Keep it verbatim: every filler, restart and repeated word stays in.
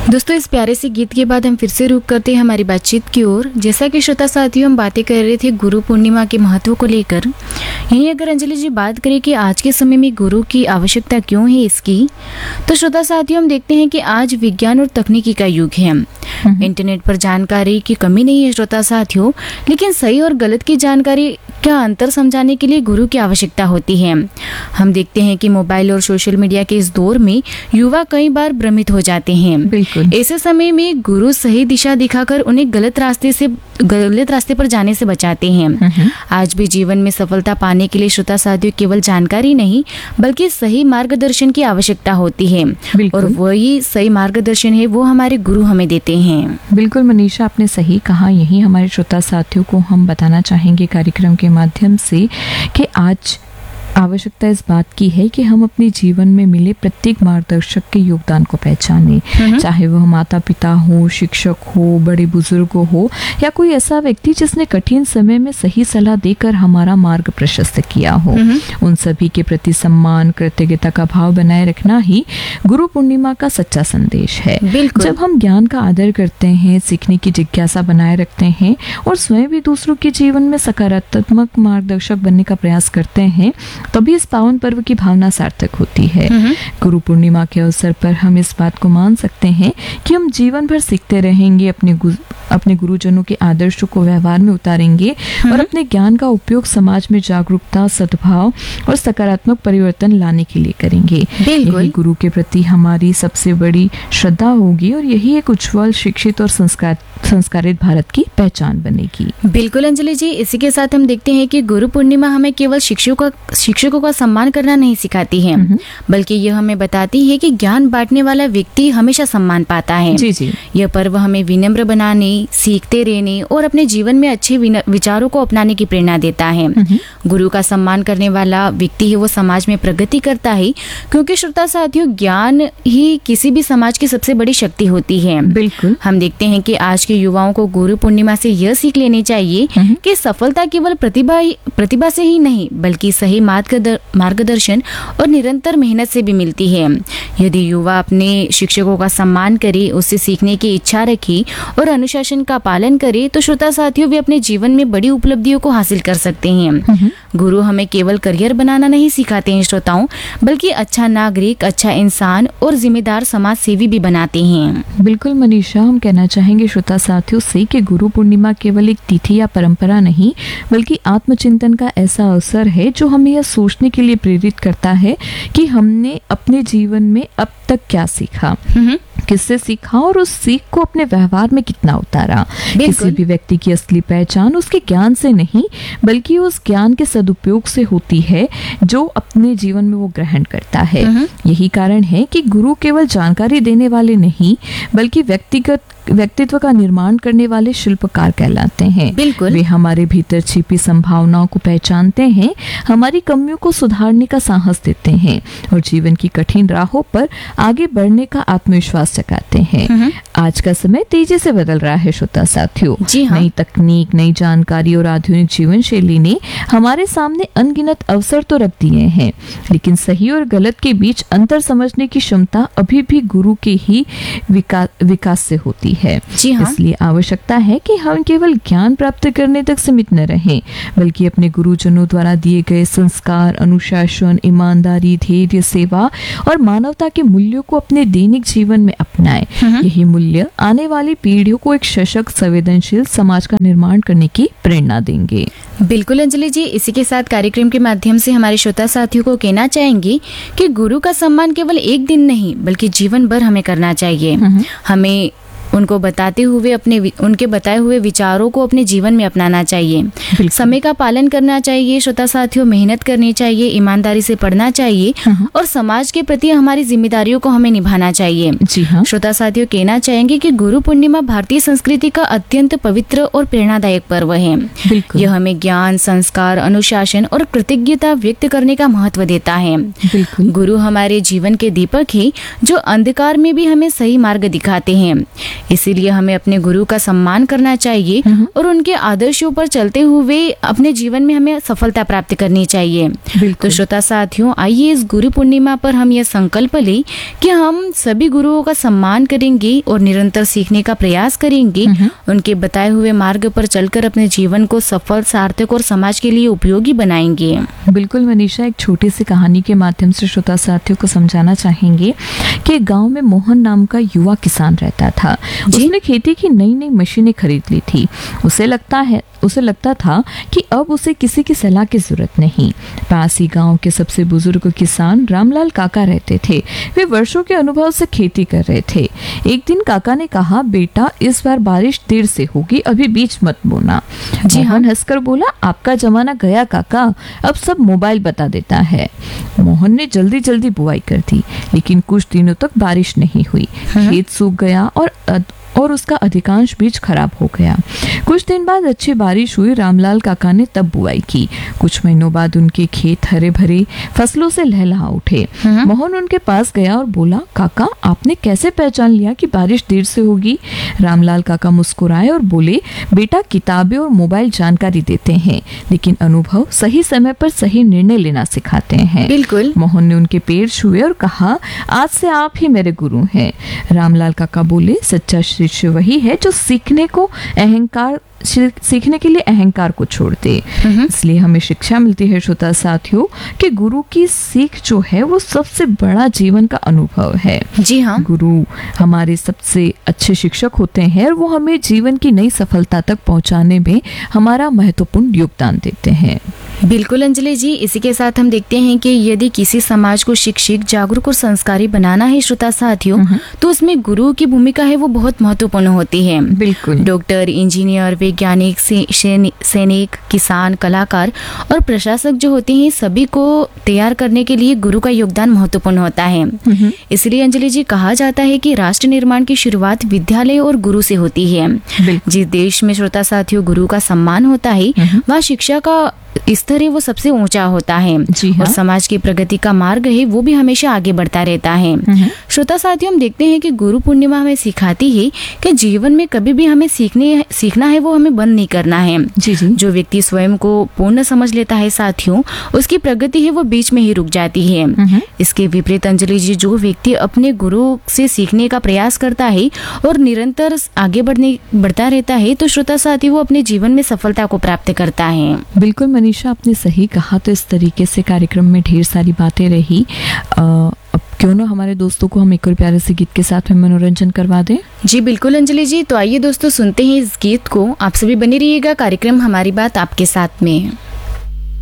दोस्तों, इस प्यारे से गीत के बाद हम फिर से रुक करते हैं हमारी बातचीत की ओर। जैसा कि श्रोता साथियों, हम बातें कर रहे थे गुरु पूर्णिमा के महत्व को लेकर। यहीं अगर अंजलि जी बात करें कि आज के समय में गुरु की आवश्यकता क्यों है इसकी, तो श्रोता साथियों हम देखते हैं कि आज विज्ञान और तकनीकी का युग है। इंटरनेट पर जानकारी की कमी नहीं है श्रोता साथियों, लेकिन सही और गलत की जानकारी का अंतर समझाने के लिए गुरु की आवश्यकता होती है। हम देखते हैं कि मोबाइल और सोशल मीडिया के इस दौर में युवा कई बार भ्रमित हो जाते हैं। बिल्कुल। ऐसे समय में गुरु सही दिशा दिखाकर उन्हें गलत रास्ते से गलत रास्ते पर जाने से बचाते हैं। आज भी जीवन में सफलता पाने के लिए श्रोता साथियों केवल जानकारी नहीं बल्कि सही मार्गदर्शन की आवश्यकता होती है, और वही सही मार्गदर्शन है वो हमारे गुरु हमें देते हैं। बिल्कुल मनीषा, आपने सही कहा। यही हमारे श्रोता साथियों को हम बताना चाहेंगे कार्यक्रम के माध्यम से कि आज आवश्यकता इस बात की है कि हम अपने जीवन में मिले प्रत्येक मार्गदर्शक के योगदान को पहचाने, चाहे वह माता पिता हो, शिक्षक हो, बड़े बुजुर्ग हो या कोई ऐसा व्यक्ति जिसने कठिन समय में सही सलाह देकर हमारा मार्ग प्रशस्त किया हो। उन सभी के प्रति सम्मान, कृतज्ञता का भाव बनाए रखना ही गुरु पूर्णिमा का सच्चा संदेश है। जब हम ज्ञान का आदर करते हैं, सीखने की जिज्ञासा बनाए रखते हैं और स्वयं भी दूसरों के जीवन में सकारात्मक मार्गदर्शक बनने का प्रयास करते हैं, तभी इस पावन पर्व की भावना सार्थक होती है। गुरु पूर्णिमा के अवसर पर हम इस बात को मान सकते हैं कि हम जीवन भर सीखते रहेंगे, अपने गु, अपने गुरुजनों के आदर्शों को व्यवहार में उतारेंगे और अपने ज्ञान का उपयोग समाज में जागरूकता, सद्भाव और सकारात्मक परिवर्तन लाने के लिए करेंगे। यही गुरु के प्रति हमारी सबसे बड़ी श्रद्धा होगी और यही एक उज्जवल, शिक्षित और संस्कार संस्कारित भारत की पहचान बनेगी। बिल्कुल अंजलि जी, इसी के साथ हम देखते हैं कि गुरु पूर्णिमा हमें केवल शिक्षकों का शिक्षकों का सम्मान करना नहीं सिखाती है, बल्कि यह हमें बताती है कि ज्ञान बांटने वाला व्यक्ति हमेशा सम्मान पाता है। जी जी। यह पर्व हमें विनम्र बनाने, सीखते रहने और अपने जीवन में अच्छे विचारों को अपनाने की प्रेरणा देता है। गुरु का सम्मान करने वाला व्यक्ति है वो समाज में प्रगति करता है, क्योंकि श्रोता साथियों ज्ञान ही किसी भी समाज की सबसे बड़ी शक्ति होती है। बिल्कुल। हम देखते हैं कि आज के युवाओं को गुरु पूर्णिमा से यह सीख लेनी चाहिए कि सफलता केवल प्रतिभा प्रतिभा से ही नहीं बल्कि सही मार्गदर्शन और निरंतर मेहनत से भी मिलती है। यदि युवा अपने शिक्षकों का सम्मान करे, उससे सीखने की इच्छा रखे और अनुशासन का पालन करे, तो श्रोता साथियों वे अपने जीवन में बड़ी उपलब्धियों को हासिल कर सकते हैं। गुरु हमें केवल करियर बनाना नहीं सिखाते हैं श्रोताओं, बल्कि अच्छा नागरिक, अच्छा इंसान और जिम्मेदार समाज सेवी भी बनाते हैं। बिल्कुल मनीषा, हम कहना चाहेंगे श्रोता साथियों से कि गुरु पूर्णिमा केवल एक तिथि या परंपरा नहीं बल्कि आत्मचिंतन का ऐसा अवसर है जो हमें यह सोचने के लिए प्रेरित करता है कि हमने अपने जीवन में अब तक क्या सीखा, किससे सीखा और उस सीख को अपने व्यवहार में कितना उतारा। किसी भी व्यक्ति की असली पहचान उसके ज्ञान से नहीं बल्कि उस ज्ञान के सदुपयोग से होती है जो अपने जीवन में वो ग्रहण करता है। यही कारण है कि गुरु केवल जानकारी देने वाले नहीं बल्कि व्यक्तिगत व्यक्तित्व का निर्माण करने वाले शिल्पकार कहलाते हैं। वे हमारे भीतर छिपी संभावनाओं को पहचानते हैं, हमारी कमियों को सुधारने का साहस देते हैं और जीवन की कठिन राहों पर आगे बढ़ने का आत्मविश्वास जगाते हैं। आज का समय तेजी से बदल रहा है श्रोता साथियों। हाँ। नई तकनीक, नई जानकारी और आधुनिक जीवन शैली ने हमारे सामने अनगिनत अवसर तो रख दिए हैं, लेकिन सही और गलत के बीच अंतर समझने की क्षमता अभी भी गुरु के ही विकास विकास से होती है। जी हाँ। इसलिए आवश्यकता है कि हम केवल ज्ञान प्राप्त करने तक सीमित न रहें बल्कि अपने गुरुजनों द्वारा दिए गए संस्कार, अनुशासन, ईमानदारी, धैर्य, सेवा और मानवता के मूल्यों को अपने दैनिक जीवन में अपनाएं। यही मूल्य आने वाली पीढ़ियों को एक सशक्त, संवेदनशील समाज का निर्माण करने की प्रेरणा देंगे। बिल्कुल अंजलि जी, इसी के साथ कार्यक्रम के माध्यम से हमारे श्रोता साथियों को कहना चाहेंगे कि गुरु का सम्मान केवल एक दिन नहीं बल्कि जीवन भर हमें करना चाहिए। हमें उनको बताते हुए अपने उनके बताए हुए विचारों को अपने जीवन में अपनाना चाहिए। समय का पालन करना चाहिए श्रोता साथियों, मेहनत करनी चाहिए, ईमानदारी से पढ़ना चाहिए और समाज के प्रति हमारी जिम्मेदारियों को हमें निभाना चाहिए। जी हाँ। श्रोता साथियों, कहना चाहेंगे कि गुरु पूर्णिमा भारतीय संस्कृति का अत्यंत पवित्र और प्रेरणादायक पर्व है। यह हमें ज्ञान, संस्कार, अनुशासन और कृतज्ञता व्यक्त करने का महत्व देता है। गुरु हमारे जीवन के दीपक है जो अंधकार में भी हमें सही मार्ग दिखाते हैं। इसीलिए हमें अपने गुरु का सम्मान करना चाहिए और उनके आदर्शों पर चलते हुए अपने जीवन में हमें सफलता प्राप्त करनी चाहिए। तो श्रोता साथियों, आइए इस गुरु पूर्णिमा पर हम यह संकल्प लें कि हम सभी गुरुओं का सम्मान करेंगे और निरंतर सीखने का प्रयास करेंगे, उनके बताए हुए मार्ग पर चलकर अपने जीवन को सफल, सार्थक और समाज के लिए उपयोगी बनाएंगे। बिल्कुल मनीषा, एक छोटी सी कहानी के माध्यम से श्रोता साथियों को समझाना चाहेंगे कि गांव में मोहन नाम का युवा किसान रहता था। उसने खेती की नई नई मशीनें खरीद ली थी। उसे लगता है उसे लगता था कि अब उसे किसी की सलाह की जरूरत नहीं। पास ही गांव के सबसे बुजुर्ग किसान रामलाल काका रहते थे। वे वर्षों के अनुभव से खेती कर रहे थे। एक दिन काका ने कहा, बेटा इस बार बारिश देर से होगी, अभी बीज मत बोना। मोहन हंसकर बोला, आपका जमाना गया काका, अब सब मोबाइल बता देता है। मोहन ने जल्दी जल्दी बुआई कर दी, लेकिन कुछ दिनों तक बारिश नहीं हुई। खेत सूख गया और और उसका अधिकांश बीज खराब हो गया। कुछ दिन बाद अच्छी बारिश हुई। रामलाल काका ने तब बुआई की। कुछ महीनों बाद उनके खेत हरे भरे फसलों से लहलहा उठे। मोहन उनके पास गया और बोला, काका आपने कैसे पहचान लिया कि बारिश देर से होगी? रामलाल काका मुस्कुराए और बोले, बेटा किताबें और मोबाइल जानकारी देते हैं, लेकिन अनुभव सही समय पर सही निर्णय लेना सिखाते हैं। बिल्कुल। मोहन ने उनके पैर छुए और कहा, आज से आप ही मेरे गुरु हैं। रामलाल काका बोले, सच्चा शिष्य वही है जो सीखने को अहंकार सीखने के लिए अहंकार को छोड़ दे। इसलिए हमें शिक्षा मिलती है श्रोता साथियों कि गुरु की सीख जो है वो सबसे बड़ा जीवन का अनुभव है। जी हाँ, गुरु हमारे सबसे अच्छे शिक्षक होते हैं और वो हमें जीवन की नई सफलता तक पहुंचाने में हमारा महत्वपूर्ण योगदान देते हैं। बिल्कुल अंजलि जी, इसी के साथ हम देखते हैं कि यदि किसी समाज को शिक्षित, जागरूक और संस्कारी बनाना है श्रोता साथियों, तो उसमें गुरु की भूमिका है वो बहुत महत्वपूर्ण होती है। बिल्कुल। डॉक्टर, इंजीनियर, वैज्ञानिक, सैनिक, किसान, कलाकार और प्रशासक जो होते हैं, सभी को तैयार करने के लिए गुरु का योगदान महत्वपूर्ण होता है। इसलिए अंजलि जी, कहा जाता है कि राष्ट्र निर्माण की शुरुआत विद्यालय और गुरु से होती है। जिस देश में श्रोता साथियों गुरु का सम्मान होता है, वहाँ शिक्षा का स्तर है वो सबसे ऊंचा होता है। हाँ। और समाज की प्रगति का मार्ग है वो भी हमेशा आगे बढ़ता रहता है। श्रोता साथियों, हम देखते हैं कि गुरु पूर्णिमा हमें सिखाती है कि जीवन में कभी भी हमें सीखने सीखना है वो हमें बंद नहीं करना है। जी जी। जो व्यक्ति स्वयं को पूर्ण समझ लेता है साथियों, उसकी प्रगति है वो बीच में ही रुक जाती है। इसके विपरीत अंजलि जी, जो व्यक्ति अपने गुरु से सीखने का प्रयास करता है और निरंतर आगे बढ़ने बढ़ता रहता है, तो श्रोता साथी वो अपने जीवन में सफलता को प्राप्त करता है। बिल्कुल मनीषा, आपने सही कहा। तो इस तरीके से कार्यक्रम में ढेर सारी बातें रही। आ, अब क्यों ना हमारे दोस्तों को हम एक और प्यारे से गीत के साथ में मनोरंजन करवा दें। जी बिल्कुल अंजलि जी, तो आइए दोस्तों सुनते हैं इस गीत को। आप सभी बने रहिएगा कार्यक्रम हमारी बात आपके साथ में।